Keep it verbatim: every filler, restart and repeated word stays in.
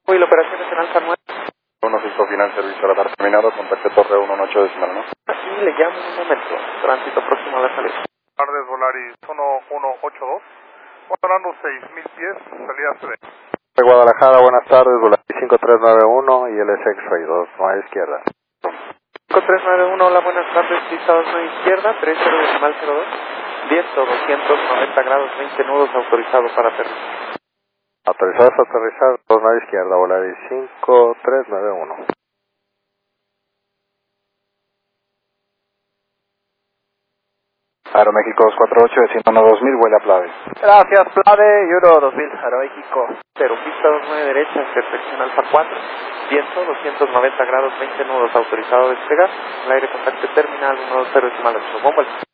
Hoy la operación es en Alfa nueve. uno cinco final servicio radar terminado, contacte torre uno ocho decimal, ¿no? Así le llamo en un momento. Tránsito próximo a la salida. Buenas tardes, Volaris uno uno ocho dos. Controlando seis mil pies, salida C D. De Guadalajara, buenas tardes, Volaris cinco tres nueve uno y el S X-Ray dos, no a izquierda. cinco tres nueve uno, hola, buenas tardes, pista dos nueve izquierda, tres cero decimal cero dos. Viento doscientos noventa grados, veinte nudos, autorizado para aterrizar. Autorizados a aterrizar, dos nueve izquierda, Volaris cinco tres nueve uno. Aeroméxico dos cuatro ocho, destino uno dos mil, vuela Plave. Gracias, Plave, Euro dos mil, Aeroméxico cero, pista dos nueve derecha, intersección Alfa cuatro, viento doscientos noventa grados, veinte nudos, autorizado a despegar, el aire contacto terminal uno dos cero decimal ocho, bomba.